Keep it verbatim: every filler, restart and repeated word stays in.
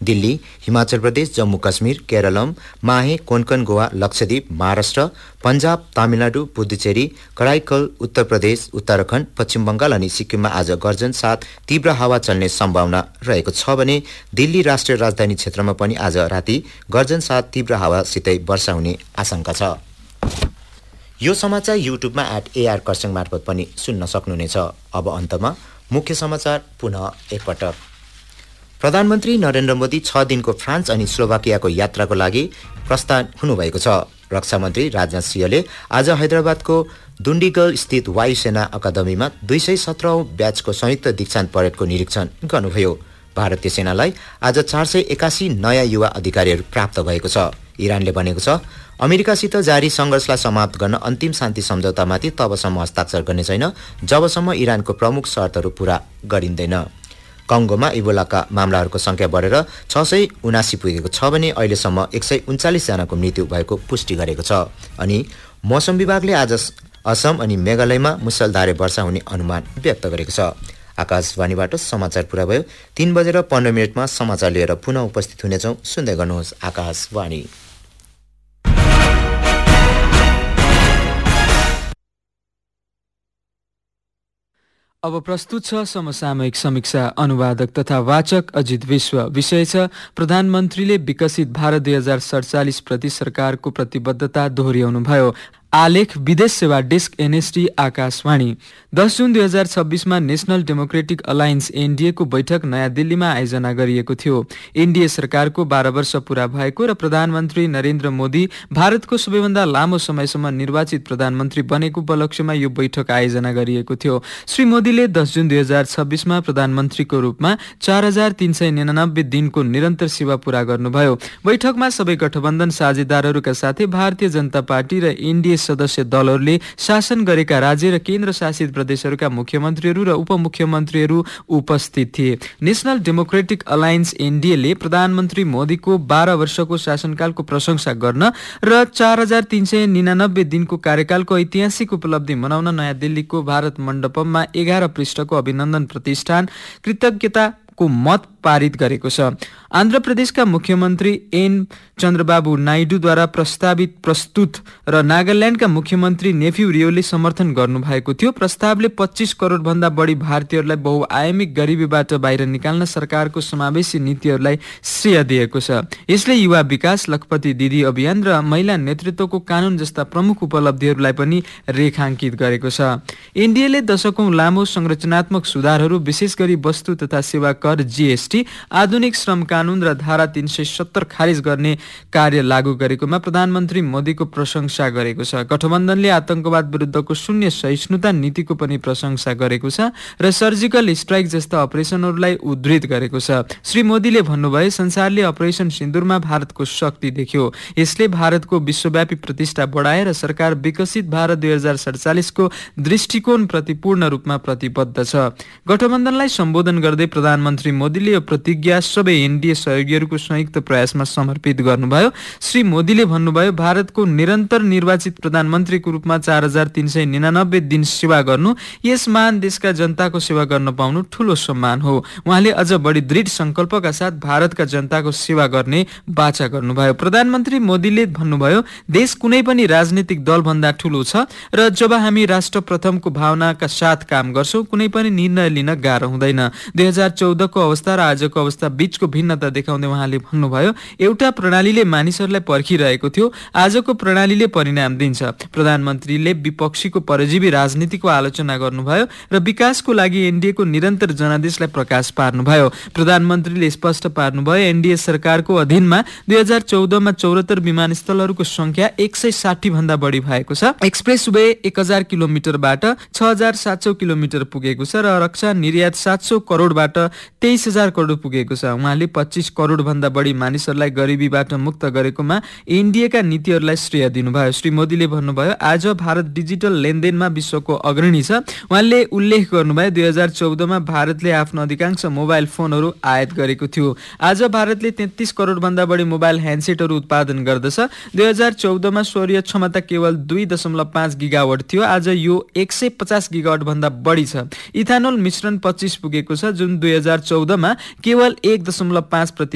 दिल्ली, हिमाचल प्रदेश, जम्मू काश्मीर, केरलम, माहे, कोंकण, गोवा, लक्षद्वीप, महाराष्ट्र, पञ्जाब, तमिलनाडु, पुडुचेरी, कराईकल, उत्तर प्रदेश, उत्तराखण्ड, पश्चिम बंगाल अनि सिक्किममा आज गर्जन साथ तीव्र हावा चल्ने सम्भावना रहेको छ भने दिल्ली राष्ट्रिय राजधानी क्षेत्रमा पनि आज राति गर्जन साथ तीव्र हावासितै वर्षा हुने आशंका छ। यो समाचार युट्युबमा एट एआर कर्सङ मार्फत पनि सुन्न सक्नुहुनेछ। अब अन्तमा मुख्य समाचार पुनः एकपटक। प्रधानमन्त्री नरेन्द्र मोदी छ दिनको फ्रान्स अनि स्लोभाकियाको यात्राको लागि प्रस्थान हुनुभएको छ। रक्षा मन्त्री राजनाथ सिंहले आज हैदराबादको दुण्डीगल स्थित वायुसेना अकादमीमा दुई सय सत्रौं ब्याचको संयुक्त दीक्षान्त परेडको निरीक्षण गर्नुभयो। भारतीय सेनालाई आज चार सय एकासी नयाँ युवा अधिकारीहरू प्राप्त भएको छ। इरानले भनेको छ अमेरिकासित जारी सङ्घर्षलाई समाप्त गर्न अन्तिम शान्ति सम्झौतामाथि तबसम्म हस्ताक्षर गर्ने छैन जबसम्म इरानको प्रमुख शर्तहरू पूरा गरिँदैन। कङ्गोमा इबोलाका मामलाहरूको संख्या बढेर छ सय उनासी पुगेको छ भने अहिलेसम्म एक सय उन्चालिस जनाको मृत्यु भएको पुष्टि गरेको छ। अनि मौसम विभागले आज असम अनि मेघालयमा मुसलधारे वर्षा हुने अनुमान व्यक्त गरेको छ। आकाशवाणीबाट समाचार पुरा भयो। तीन बजेर पन्ध्र मिनटमा समाचार लिएर पुनः उपस्थित हुनेछौँ। सुन्दै गर्नुहोस् आकाशवाणी। अब प्रस्तुत छ समसामयिक समीक्षा। अनुवादक तथा वाचक अजित विश्व। विषय छ प्रधानमन्त्रीले विकसित भारत दुई हजार सडचालिस प्रति सरकारको प्रतिबद्धता दोहोर्याउनुभयो। आलेख विदेश सेवा डेस्क एनएसडी आकाशवाणी। दस जुन दुई हजार छब्बिसमा नेशनल डेमोक्रेटिक अलायन्स एनडीए को बैठक नयाँ दिल्लीमा आयोजना गरिएको थियो। एनडीए सरकारको बाह्र वर्ष पूरा भएको र प्रधानमन्त्री नरेन्द्र मोदी भारतको सबैभन्दा लामो समयसम्म निर्वाचित प्रधानमन्त्री बनेको उपलक्ष्यमा यो बैठक आयोजना गरिएको थियो। श्री मोदीले दस जुन दुई हजार छब्बिसमा प्रधानमन्त्रीको रूपमा चार हजार तीन सय निनानब्बे दिनको निरन्तर सेवा पूरा गर्नुभयो। बैठकमा सबै गठबन्धन साझेदारहरूका साथै भारतीय जनता पार्टी र एनडीए सदस्य दलहरूले शासन गरेका राज्य र केन्द्र शासित प्रदेशहरूका मुख्यमन्त्रीहरू र उपमुख्यमन्त्रीहरू उपस्थित थिए। नेशनल डेमोक्रेटिक अलायन्स एनडीएले प्रधानमन्त्री मोदीको बाह्र वर्षको शासनकालको प्रशंसा गर्न र चार हजार तीन सय निनानब्बे दिनको कार्यकालको ऐतिहासिक उपलब्धि मनाउन नयाँ दिल्लीको भारत मण्डपममा एघार पृष्ठको अभिनन्दन प्रतिष्ठान कृतज्ञता को मत पारित गरेको छ। आन्ध्र प्रदेशका मुख्यमन्त्री एन चन्द्रबाबु नाइडूद्वारा प्रस्तावित प्रस्तुत र नागाल्यान्डका मुख्यमन्त्री नेफ्यू रियोले समर्थन गर्नुभएको थियो। प्रस्तावले पच्चीस करोड भन्दा बढी भारतीयहरूलाई बहुआयामिक गरिबीबाट बाहिर निकाल्न सरकारको समावेशी नीतिहरूलाई श्रेय दिएको छ। यसले युवा विकास, लखपति दिदी अभियान र महिला नेतृत्वको कानून जस्ता प्रमुख उपलब्धिहरूलाई पनि रेखाङ्कित गरेको छ। एनडीएले दशकौं लामो संरचनात्मक सुधारहरू विशेष गरी वस्तु तथा सेवा कर जीएसटी, आधुनिक श्रम कानून र धारा तीन सय सत्तर खारिज गर्ने कार्य लागू गरेकोमा प्रधानमन्त्री मोदीको प्रशंसा गरेको छ। गठबन्धनले आतंकवाद विरुद्धको शून्य सहिष्णुता नीतिको पनि प्रशंसा गरेको छ र सर्जिकल स्ट्राइक जस्ता अपरेसनहरूलाई उद्धृत गरेको छ। श्री मोदीले भन्नुभयो संसारले अपरेसन सिन्दुरमा भारतको शक्ति देख्यो। यसले भारतको विश्वव्यापी प्रतिष्ठा बढाएर सरकार विकसित भारत दुई हजार सडचालिसको दृष्टिकोण प्रति पूर्ण रूपमा प्रतिबद्ध छ। गठबन्धनलाई सम्बोधन गर्दै प्रधानमन्त्री श्री मोदीले यो प्रतिज्ञा सबै एनडीए सहयोगीहरूको संयुक्त प्रयासमा समर्पित गर्नुभयो। श्री मोदीले भन्नुभयो भारतको निरन्तर निर्वाचित प्रधानमन्त्रीको रूपमा चार हजार तीन सय निनानब्बे दिन सेवा गर्नु, यस महान देशका जनताको सेवा गर्न पाउनु ठूलो सम्मान हो। उहाँले अझ बढी दृढ संकल्पका साथ भारतका जनताको सेवा गर्ने बाचा गर्नुभयो। प्रधानमन्त्री मोदीले भन्नुभयो देश कुनै पनि राजनीतिक दलभन्दा ठूलो छ र जब हामी राष्ट्र प्रथमको भावनाका साथ काम गर्छौं कुनै पनि निर्णय लिन गाह्रो हुँदैन। दुई हजार चौधको अवस्था र आजको अवस्था बीचको भिन्नता देखाउँदै उहाँले भन्नुभयो एउटा प्रणालीले मानिसहरूलाई पर्खिरहेको थियो, आजको प्रणालीले परिणाम दिन्छ। प्रधानमन्त्रीले विपक्षीको परजीवी राजनीतिको आलोचना गर्नुभयो र विकासको लागि एनडीएको निरन्तर जनादेशलाई प्रकाश पार्नुभयो। प्रधानमन्त्रीले स्पष्ट पार्नुभयो एनडीए सरकारको अधीनमा दुई हजार चौधमा चौरात्तर विमानस्थलहरूको संख्या एक सय साठी भन्दा बढी भएको छ। एक्सप्रेस वे एक हजार किलोमिटरबाट छ हजार सात सौ किलोमिटर पुगेको छ र रक्षा निर्यात सात सौ करोडबाट तेइस हजार करोड पुगेको छ। उहाँले पच्चीस करोड भन्दा बढी मानिसहरूलाई गरिबीबाट मुक्त गरेकोमा एनडीएका नीतिहरूलाई श्रेय दिनुभयो। श्री मोदीले भन्नुभयो आज भारत डिजिटल लेनदेनमा विश्वको अग्रणी छ। उहाँले उल्लेख गर्नुभयो दुई हजार चौधमा भारतले आफ्नो अधिकांश मोबाइल फोनहरू आयात गरेको थियो। आज भारतले तेत्तीस करोड भन्दा बढी मोबाइल ह्यान्डसेटहरू उत्पादन गर्दछ। दुई हजार चौधमा सौर्य क्षमता केवल दुई दशमलव पाँच गिगावाट थियो, आज यो एक सय पचास गिगावाट भन्दा बढी छ। इथानोल मिश्रण पच्चीस पुगेको छ जुन दुई हजार चौधमा केवल एक दशमलव पाँच